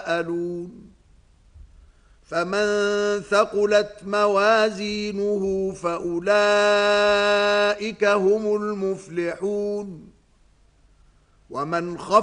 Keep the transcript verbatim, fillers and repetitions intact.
يتساءلون فمن ثقلت موازينه فأولئك هم المفلحون ومن خفت